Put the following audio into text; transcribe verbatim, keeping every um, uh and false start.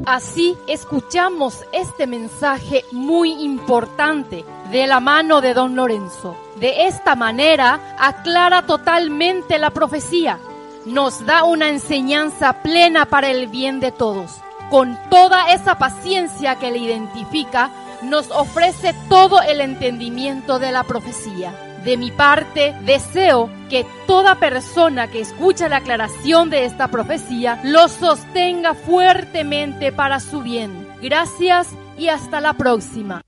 Así escuchamos este mensaje muy importante de la mano de don Lorenzo. De esta manera aclara totalmente la profecía, nos da una enseñanza plena para el bien de todos. Con toda esa paciencia que le identifica, nos ofrece todo el entendimiento de la profecía. De mi parte, deseo que toda persona que escucha la aclaración de esta profecía lo sostenga fuertemente para su bien. Gracias y hasta la próxima.